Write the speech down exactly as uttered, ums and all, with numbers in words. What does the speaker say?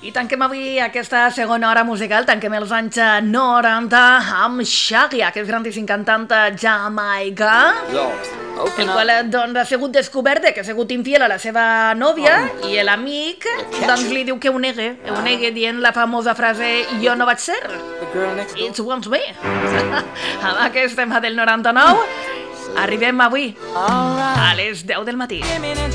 I tanquem avui aquesta segona hora musical, tanquem els anys noranta amb Shaggy, aquest grandíssim cantant jamaica, el qual doncs, ha sigut descobert que ha sigut infiel a la seva nòvia i l'amic doncs, li diu que ho negue, ho negue dient la famosa frase jo no vaig ser, it wants me. Amb aquest tema del noranta-nou arribem avui a les deu del matí.